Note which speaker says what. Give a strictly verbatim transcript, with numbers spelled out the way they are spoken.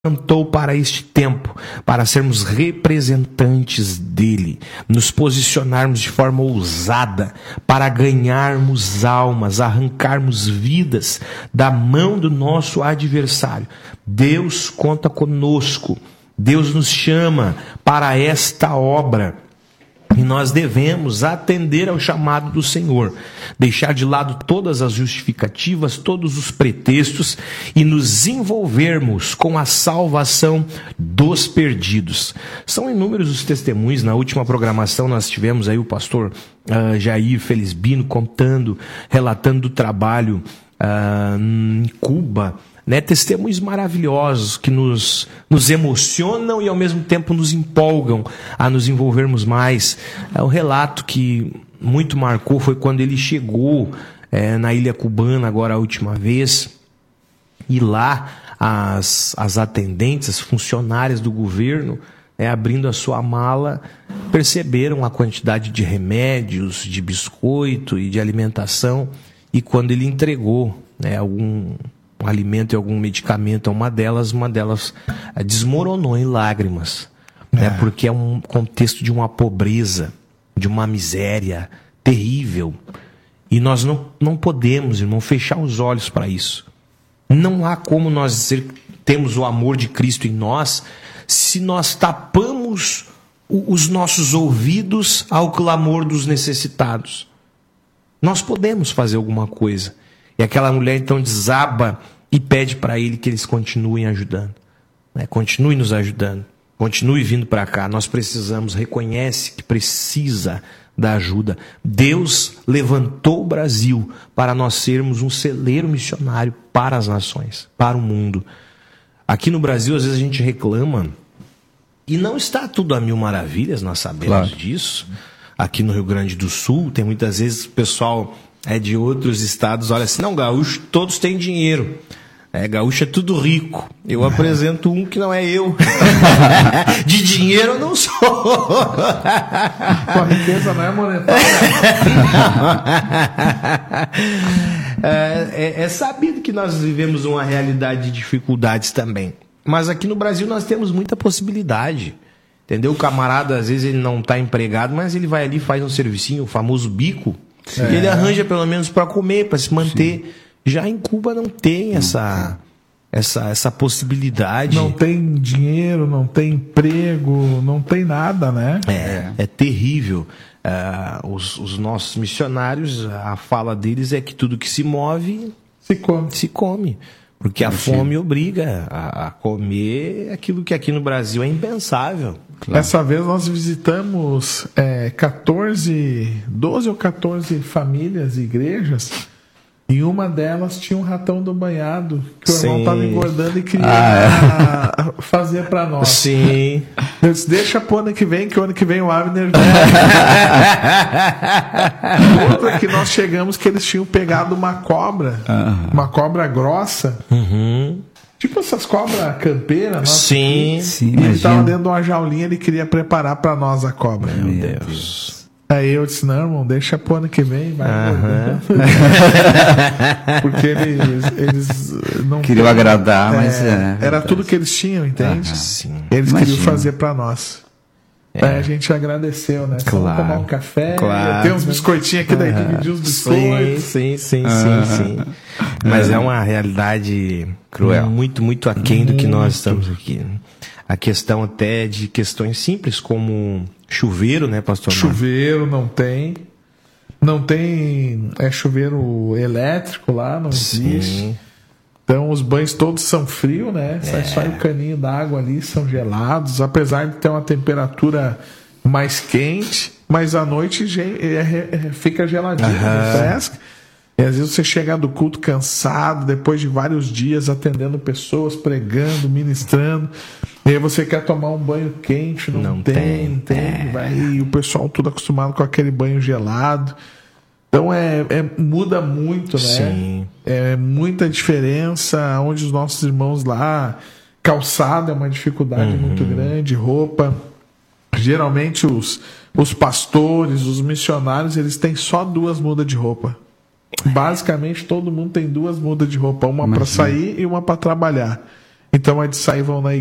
Speaker 1: levantou para este tempo, para sermos representantes dele, nos posicionarmos de forma ousada, para ganharmos almas, arrancarmos vidas da mão do nosso adversário. Deus conta conosco, Deus nos chama para esta obra. E nós devemos atender ao chamado do Senhor, deixar de lado todas as justificativas, todos os pretextos e nos envolvermos com a salvação dos perdidos. São inúmeros os testemunhos. Na última programação nós tivemos aí o pastor uh, Jair Felizbino contando, relatando do trabalho uh, em Cuba, né, testemunhos maravilhosos que nos, nos emocionam e ao mesmo tempo nos empolgam a nos envolvermos mais. É, o relato que muito marcou foi quando ele chegou é, na ilha cubana agora a última vez, e lá as, as atendentes, as funcionárias do governo, é, abrindo a sua mala, perceberam a quantidade de remédios, de biscoito e de alimentação, e quando ele entregou, né, algum um alimento e algum medicamento a uma delas, uma delas desmoronou em lágrimas, é. né, porque é um contexto de uma pobreza, de uma miséria terrível, e nós não, não podemos, irmão, fechar os olhos para isso. Não há como nós dizer que temos o amor de Cristo em nós se nós tapamos os nossos ouvidos ao clamor dos necessitados. Nós podemos fazer alguma coisa. E aquela mulher então desaba e pede para ele que eles continuem ajudando, né? Continue nos ajudando, continue vindo para cá. Nós precisamos, reconhece que precisa da ajuda. Deus levantou o Brasil para nós sermos um celeiro missionário para as nações, para o mundo. Aqui no Brasil, às vezes a gente reclama, e não está tudo a mil maravilhas, nós sabemos claro. disso. Aqui no Rio Grande do Sul, tem muitas vezes o pessoal é de outros estados, olha assim, não, gaúcho, todos têm dinheiro. É, gaúcho é tudo rico. Eu apresento um que não é eu. De dinheiro eu não sou.
Speaker 2: A riqueza não é monetária.
Speaker 1: é, é, é sabido que nós vivemos uma realidade de dificuldades também. Mas aqui no Brasil nós temos muita possibilidade. Entendeu? O camarada, às vezes, ele não está empregado, mas ele vai ali e faz um servicinho, o famoso bico. É. E ele arranja pelo menos para comer, para se manter. Sim. Já em Cuba não tem essa, essa, essa possibilidade.
Speaker 2: Não tem dinheiro, não tem emprego, não tem nada, né?
Speaker 1: É, é, é terrível. Uh, os, os nossos missionários, a fala deles é que tudo que se move
Speaker 2: se come.
Speaker 1: Se come. Porque a fome obriga a, a comer aquilo que aqui no Brasil é impensável.
Speaker 2: Claro. Essa vez nós visitamos é, catorze, doze ou catorze famílias e igrejas, e uma delas tinha um ratão do banhado que o Sim. irmão estava engordando e queria ah, é. fazer para nós.
Speaker 1: Sim.
Speaker 2: Eu disse, deixa pro ano que vem, que o ano que vem o Abner vem. Outra que nós chegamos que eles tinham pegado uma cobra, uhum. uma cobra grossa,
Speaker 1: uhum.
Speaker 2: tipo essas cobras campeiras.
Speaker 1: Sim,
Speaker 2: que,
Speaker 1: sim.
Speaker 2: E ele estava dentro de uma jaulinha, ele queria preparar para nós a cobra.
Speaker 1: Meu, Meu Deus. Deus.
Speaker 2: Aí eu disse, não, irmão, deixa pro ano que vem, vai. Uhum. Porque eles, eles não
Speaker 3: queriam tem, agradar, é, mas é,
Speaker 2: era tudo que eles tinham, entende?
Speaker 1: Uhum. Sim.
Speaker 2: Eles
Speaker 3: Imagina.
Speaker 2: queriam fazer para nós. É. Aí a gente agradeceu, né?
Speaker 1: Claro.
Speaker 2: Vamos tomar um café,
Speaker 1: claro.
Speaker 2: tem uns biscoitinhos aqui, daí
Speaker 1: uhum.
Speaker 2: dividir os biscoitos.
Speaker 1: Sim, sim, sim, uhum. sim, sim. Mas uhum. é uma realidade cruel, muito, muito aquém do que nós estamos aqui. A questão até de questões simples como chuveiro, né, pastor?
Speaker 2: Chuveiro não tem. Não tem é, chuveiro elétrico lá, não
Speaker 1: Sim.
Speaker 2: existe. Então os banhos todos são frios, né? Sai é. só o caninho d'água ali, são gelados. Apesar de ter uma temperatura mais quente, mas à noite é, é, fica geladinho, uhum. fresca. E às vezes você chega do culto cansado, depois de vários dias atendendo pessoas, pregando, ministrando. E aí você quer tomar um banho quente, não, não tem, tem, tem. É. Vai, e o pessoal tudo acostumado com aquele banho gelado. Então é, é, muda muito, né?
Speaker 1: Sim.
Speaker 2: É muita diferença, onde os nossos irmãos lá, calçado é uma dificuldade uhum. muito grande, roupa. Geralmente os, os pastores, os missionários, eles têm só duas mudas de roupa. Basicamente todo mundo tem duas mudas de roupa, uma para sair e uma para trabalhar. Então é de sair vão na